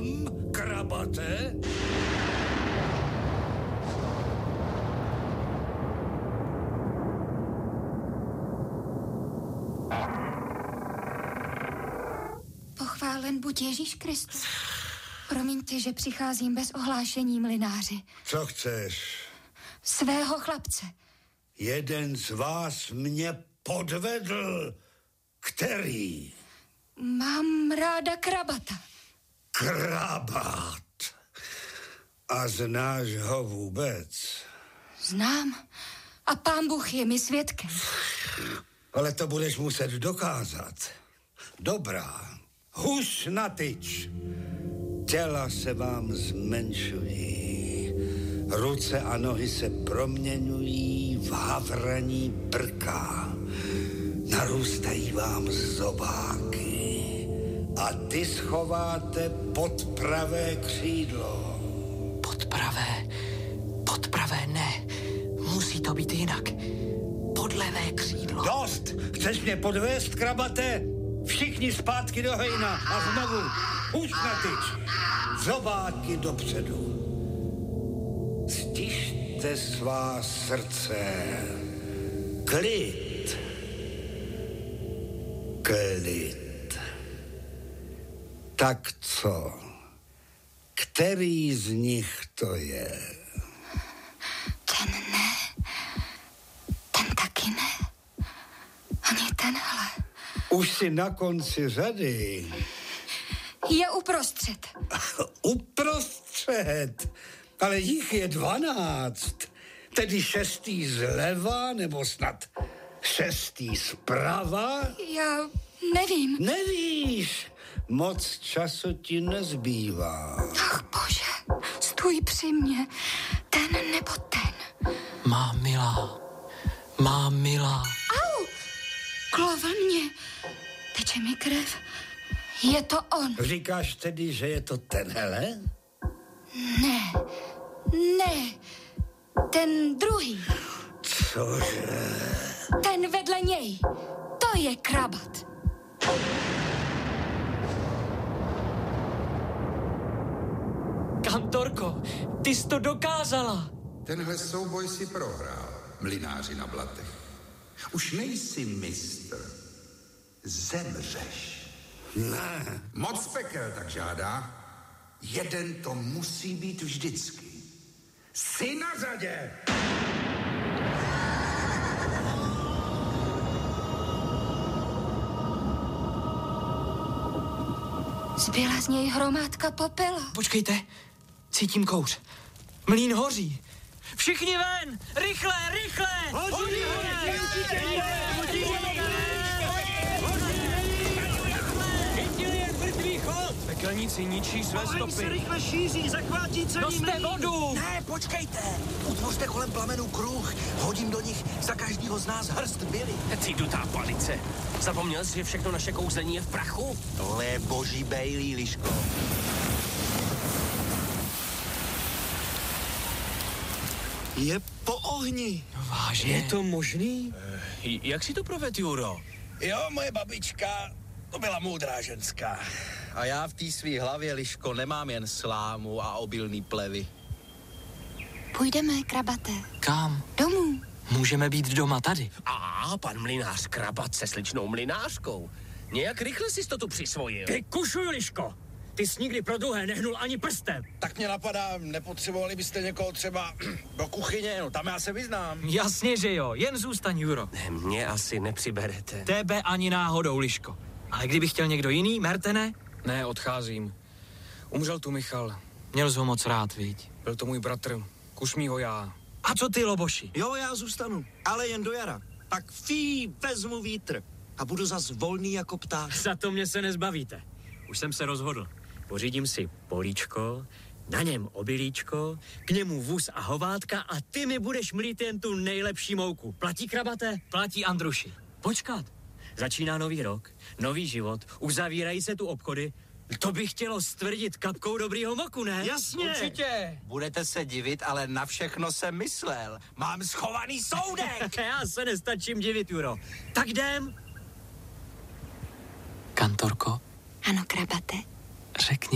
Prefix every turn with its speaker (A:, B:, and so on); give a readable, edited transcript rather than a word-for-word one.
A: Kam, krabate?
B: Pochválen buď Ježíš Kristus. Promiňte, že přicházím bez ohlášení, mlynáři.
A: Co chceš?
B: Svého chlapce.
A: Jeden z vás mě podvedl. Který?
B: Mám ráda krabata.
A: Krabat. A znáš ho vůbec?
B: Znám. A pán Bůh je mi svědkem.
A: Ale to budeš muset dokázat. Dobrá. Hus na tyč. Těla se vám zmenšují. Ruce a nohy se proměňují v havraní brka. Narůstají vám zobáky. A ty schováte pod pravé křídlo.
C: Pod pravé ne. Musí to být jinak. Pod levé křídlo.
A: Dost! Chceš mě podvést, krabate? Všichni zpátky do hejna a znovu hůř na tyč. Zobáky dopředu. Stište svá srdce. Klid. Klid. Tak co? Který z nich to je?
B: Ten ne. Ten taky ne. Ani tenhle.
A: Už jsi na konci řady.
B: Je uprostřed.
A: Uprostřed? Ale jich je 12. Tedy 6. zleva, nebo snad 6. zprava?
B: Já nevím.
A: Nevíš, moc času ti nezbývá.
B: Ach bože, stůj při mně. Ten nebo ten.
C: Má milá.
B: Au! Klova mě. Teče mi krev. Je to on.
A: Říkáš tedy, že je to tenhle?
B: Ne. Ten druhý.
A: Cože?
B: Ten vedle něj. To je krabat.
C: Kantorko, ty jsi to dokázala.
D: Tenhle souboj si prohrál, mlynáři na blatech. Už nejsi mistr. Zemřeš.
A: Ne.
D: Moc pekel tak žádá. Jeden to musí být vždycky. Jsi na řadě!
B: Zbyla z něj hromádka popela.
C: Počkejte, cítím kouř. Mlýn hoří. Všichni ven! Rychle!
E: Chytili jen mrtvý chod! Pekelníci ničí své stopy. Se rychle šíří, zachvátí celý
C: Noste vodu!
F: Ne, počkejte! Utvořte kolem plamenů kruh. Hodím do nich za každýho z nás hrst byly.
E: Ty dutá palice. Zapomněl jsi, že všechno naše kouzlení je v prachu?
F: Tohle je boží bejlí, Liško. Je po ohni.
C: Vážně?
E: Je to možný? Jak si to provedl, Juro?
F: Jo, moje babička, to byla moudrá ženská. A já v té svý hlavě, Liško, nemám jen slámu a obilný plevy.
B: Půjdeme, krabate.
C: Kam?
B: Domů.
C: Můžeme být doma tady.
E: A pan mlynář Krabat se sličnou mlynářkou. Nějak rychle jsi to tu přisvojil. Ty kušuj, Liško! Ty jsi nikdy pro druhé nehnul ani prstem.
F: Tak mě napadá, nepotřebovali byste někoho třeba do kuchyně, no tam já se vyznám.
C: Jasně, že jo. Jen zůstaň, Juro.
E: Mě asi nepřiberete.
C: Tebe ani náhodou, Liško. Ale kdyby chtěl někdo jiný, Mertene?
G: Ne, odcházím. Umřel tu Michal.
C: Měl jsi ho moc rád, viď?
G: Byl to můj bratr. Kuš mý ho já.
C: A co ty, Loboši?
F: Jo, já zůstanu, ale jen do jara. Tak vezmu vítr a budu zas volný jako pták.
E: Za to mě se nezbavíte. Už jsem se rozhodl. Pořídím si políčko, na něm obilíčko, k němu vůz a hovátka a ty mi budeš mlít jen tu nejlepší mouku. Platí, krabate?
C: Platí, Andruši.
E: Počkat. Začíná nový rok, nový život, uzavírají se tu obchody. To by chtělo stvrdit kapkou dobrýho moku, ne?
F: Jasně.
E: Určitě.
F: Budete se divit, ale na všechno jsem myslel. Mám schovaný soudek.
E: Já se nestačím divit, Juro. Tak jdem.
C: Kantorko,
B: Ano, krabate.
C: řekni